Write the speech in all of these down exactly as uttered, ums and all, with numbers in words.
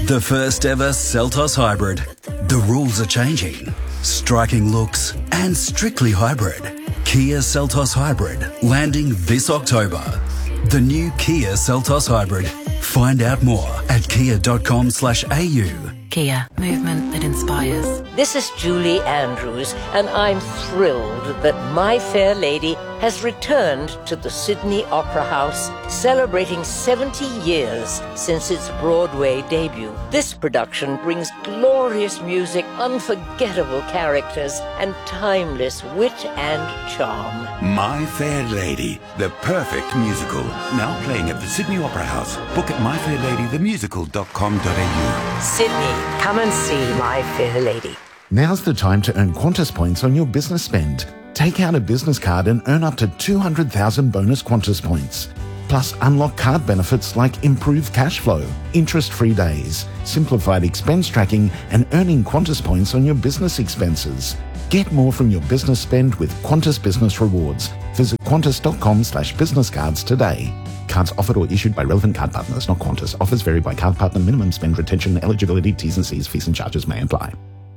The first ever Seltos Hybrid. The rules are changing. Striking looks and strictly hybrid. Kia Seltos Hybrid landing this October. The new Kia Seltos Hybrid. Find out more at kia.com slash au. Kia, movement that inspires. This is Julie Andrews, and I'm thrilled that My Fair Lady has returned to the Sydney Opera House, celebrating seventy years since its Broadway debut. This production brings glorious music, unforgettable characters, and timeless wit and charm. My Fair Lady, the perfect musical. Now playing at the Sydney Opera House. Book at my fair lady the musical dot com dot a u. Sydney, come and see My Fair Lady. Now's the time to earn Qantas points on your business spend. Take out a business card and earn up to two hundred thousand bonus Qantas points. Plus, unlock card benefits like improved cash flow, interest-free days, simplified expense tracking, and earning Qantas points on your business expenses. Get more from your business spend with Qantas Business Rewards. Visit qantas.com slash business cards today. Cards offered or issued by relevant card partners, not Qantas. Offers vary by card partner. Minimum spend, retention, eligibility, T's and C's, fees and charges may apply.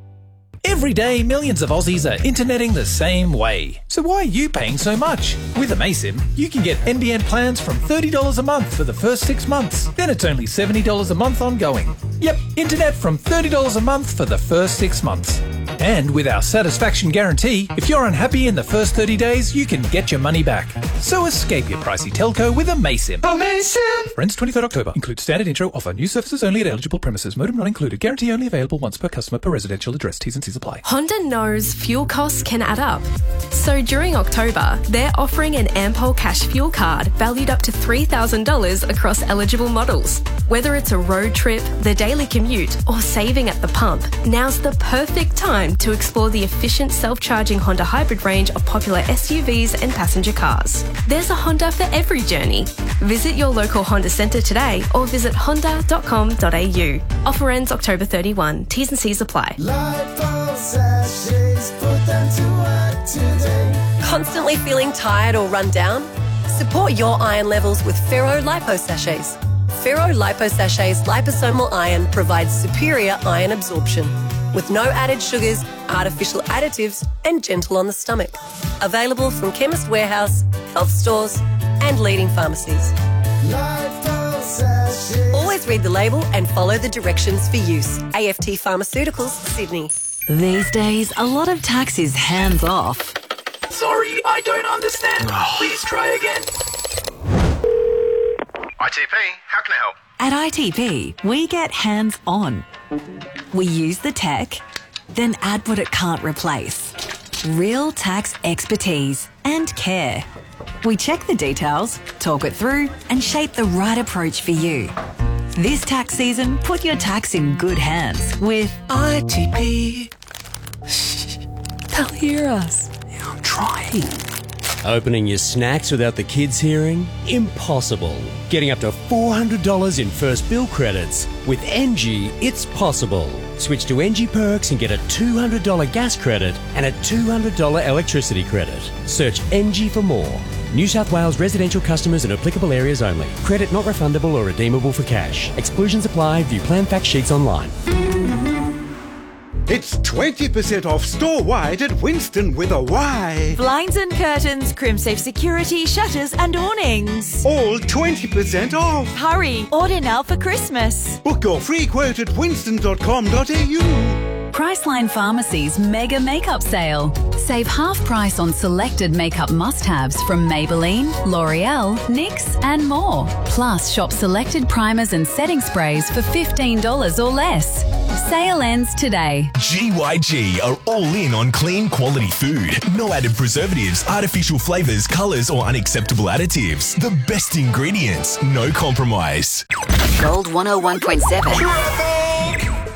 Every day, millions of Aussies are interneting the same way. So why are you paying so much? With Amaysim, you can get N B N plans from thirty dollars a month for the first six months. Then it's only seventy dollars a month ongoing. Yep, internet from thirty dollars a month for the first six months. And with our satisfaction guarantee, if you're unhappy in the first thirty days, you can get your money back. So escape your pricey telco with Amaysim. Amaysim! Friends, twenty-third October. Includes standard intro offer. New services only at eligible premises. Modem not included. Guarantee only available once per customer per residential address. T's and C's apply. Honda knows fuel costs can add up. So during October, they're offering an Ampol Cash Fuel Card valued up to three thousand dollars across eligible models. Whether it's a road trip, the daily commute, or saving at the pump, now's the perfect time to explore the efficient self-charging Honda hybrid range of popular S U Vs and passenger cars. There's a Honda for every journey. Visit your local Honda centre today or visit honda dot com dot a u. Offer ends October thirty-first. T's and C's apply. Constantly feeling tired or run down? Support your iron levels with Ferro Lipo Sachets. Ferro Lipo Sachets liposomal iron provides superior iron absorption with no added sugars, artificial additives, and gentle on the stomach. Available from Chemist Warehouse, health stores, and leading pharmacies. Always read the label and follow the directions for use. A F T Pharmaceuticals, Sydney. These days, a lot of tax is hands off. Sorry, I don't understand. Please try again. I T P, how can I help? At I T P, we get hands on. We use the tech, then add what it can't replace. Real tax expertise and care. We check the details, talk it through, and shape the right approach for you. This tax season, put your tax in good hands with I T P. Shh, they'll hear us. Yeah, I'm trying. Opening your snacks without the kids hearing? Impossible. Getting up to four hundred dollars in first bill credits. With N G, it's possible. Switch to N G Perks and get a two hundred dollars gas credit and a two hundred dollars electricity credit. Search N G for more. New South Wales residential customers in applicable areas only. Credit not refundable or redeemable for cash. Exclusions apply. View plan fact sheets online. It's twenty percent off store-wide at Winston with a Y. Blinds and curtains, Crimsafe security, shutters and awnings. All twenty percent off. Hurry, order now for Christmas. Book your free quote at winston dot com dot a u. Priceline Pharmacy's Mega Makeup Sale. Save half price on selected makeup must-haves from Maybelline, L'Oreal, N Y X and more. Plus, shop selected primers and setting sprays for fifteen dollars or less. Sale ends today. G Y G are all in on clean quality food. No added preservatives, artificial flavours, colours or unacceptable additives. The best ingredients, no compromise. Gold one oh one point seven.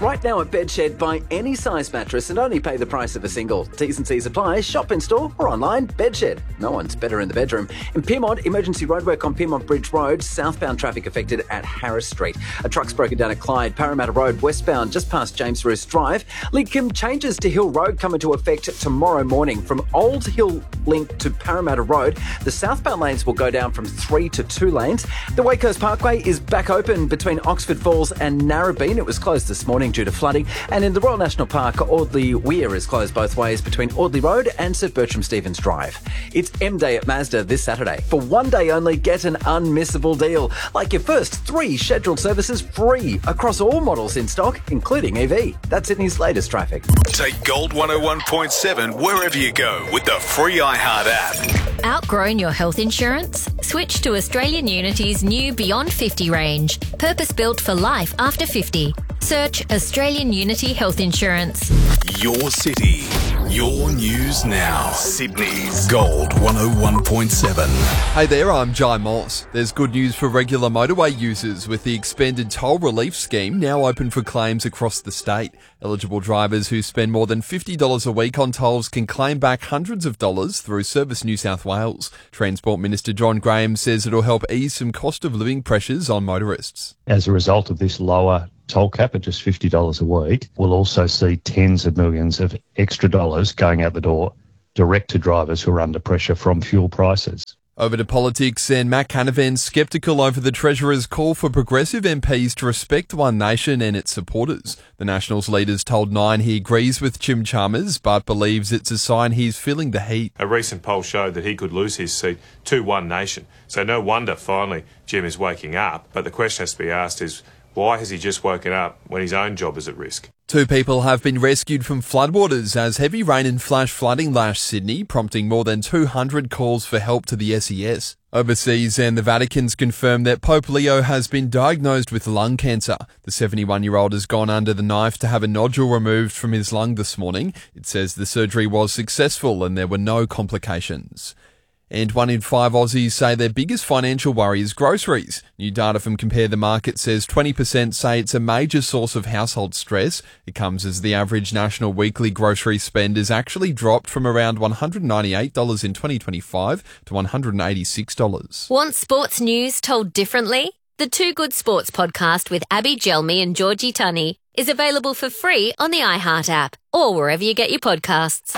Right now at Bedshed, buy any size mattress and only pay the price of a single. T's and C's apply. Shop in store or online. Bedshed. No one's better in the bedroom. In Pyrmont, emergency roadwork on Pyrmont Bridge Road. Southbound traffic affected at Harris Street. A truck's broken down at Clyde. Parramatta Road westbound just past James Roos Drive. Lidcombe changes to Hill Road come into effect tomorrow morning. From Old Hill Link to Parramatta Road, the southbound lanes will go down from three to two lanes. The Wakehurst Parkway is back open between Oxford Falls and Narrabeen. It was closed this morning due to flooding. And in the Royal National Park, Audley Weir is closed both ways between Audley Road and Sir Bertram Stevens Drive. It's M Day at Mazda this Saturday. For one day only, get an unmissable deal. Like your first three scheduled services free across all models in stock, including E V. That's Sydney's latest traffic. Take Gold one oh one point seven wherever you go with the free iHeart app. Outgrown your health insurance? Switch to Australian Unity's new Beyond fifty range, purpose-built for life after fifty. Search Australian Unity Health Insurance. Your city, your news now. Sydney's Gold one oh one point seven. Hey there, I'm Jai Moss. There's good news for regular motorway users with the expanded toll relief scheme now open for claims across the state. Eligible drivers who spend more than fifty dollars a week on tolls can claim back hundreds of dollars through Service New South Wales. Transport Minister John Graham says it'll help ease some cost of living pressures on motorists. As a result of this lower toll cap at just fifty dollars a week, we'll also see tens of millions of extra dollars going out the door direct to drivers who are under pressure from fuel prices. Over to politics, and Matt Canavan's sceptical over the Treasurer's call for progressive M Ps to respect One Nation and its supporters. The Nationals leader's told Nine he agrees with Jim Chalmers, but believes it's a sign he's feeling the heat. A recent poll showed that he could lose his seat to One Nation. So no wonder finally Jim is waking up. But the question has to be asked is, why has he just woken up when his own job is at risk? Two people have been rescued from floodwaters as heavy rain and flash flooding lashed Sydney, prompting more than two hundred calls for help to the S E S. Overseas, and the Vatican's confirmed that Pope Leo has been diagnosed with lung cancer. The seventy-one-year-old has gone under the knife to have a nodule removed from his lung this morning. It says the surgery was successful and there were no complications. And one in five Aussies say their biggest financial worry is groceries. New data from Compare the Market says twenty percent say it's a major source of household stress. It comes as the average national weekly grocery spend has actually dropped from around one hundred ninety-eight dollars in twenty twenty-five to one hundred eighty-six dollars. Want sports news told differently? The Two Good Sports podcast with Abby Gelmi and Georgie Tunney is available for free on the iHeart app or wherever you get your podcasts.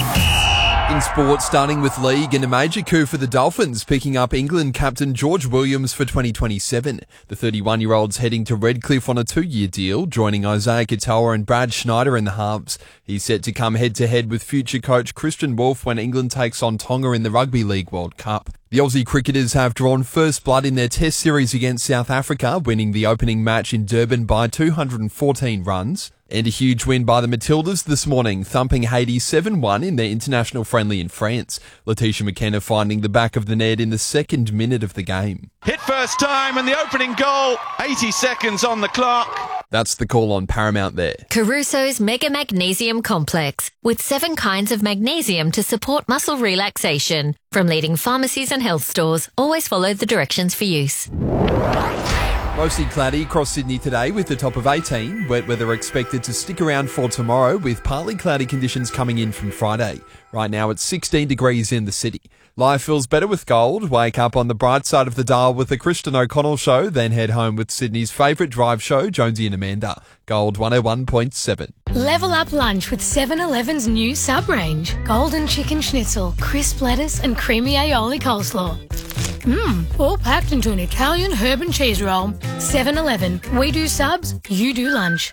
In sport, starting with league, and a major coup for the Dolphins, picking up England captain George Williams for twenty twenty-seven. The thirty-one-year-old's heading to Redcliffe on a two-year deal, joining Isaiah Katoa and Brad Schneider in the halves. He's set to come head-to-head with future coach Christian Wolff when England takes on Tonga in the Rugby League World Cup. The Aussie cricketers have drawn first blood in their test series against South Africa, winning the opening match in Durban by two hundred fourteen runs. And a huge win by the Matildas this morning, thumping Haiti seven one in their international friendly in France. Letitia McKenna finding the back of the net in the second minute of the game. Hit first time and the opening goal, eighty seconds on the clock. That's the call on Paramount there. Caruso's Mega Magnesium Complex, with seven kinds of magnesium to support muscle relaxation. From leading pharmacies and health stores, always follow the directions for use. Mostly cloudy across Sydney today with a top of eighteen. Wet weather expected to stick around for tomorrow with partly cloudy conditions coming in from Friday. Right now it's sixteen degrees in the city. Life feels better with Gold. Wake up on the bright side of the dial with the Kristen O'Connell Show, then head home with Sydney's favourite drive show, Jonesy and Amanda. Gold one oh one point seven. Level up lunch with seven eleven's new sub-range. Golden chicken schnitzel, crisp lettuce and creamy aioli coleslaw. Mmm, all packed into an Italian herb and cheese roll. seven eleven. We do subs, you do lunch.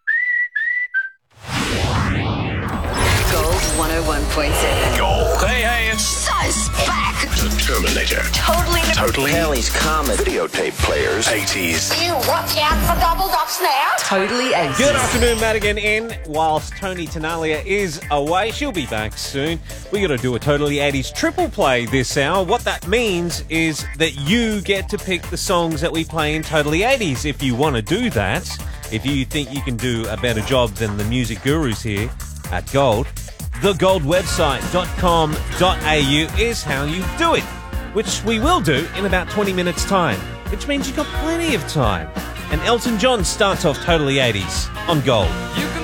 Gold one oh one point seven. Gold. Hey, hey, it's So's back. The Terminator. Totally. Totally. Kelly's Comet. Videotape players. eighties. You watch out for double dots now. Totally eighties. Good afternoon, Madigan in. Whilst Tony Tenalia is away, she'll be back soon. We got to do a Totally eighties triple play this hour. What that means is that you get to pick the songs that we play in Totally eighties. If you want to do that, if you think you can do a better job than the music gurus here at Gold, the gold website dot com dot a u is how you do it, which we will do in about twenty minutes time, which means you've got plenty of time And Elton John starts off Totally eighties on Gold.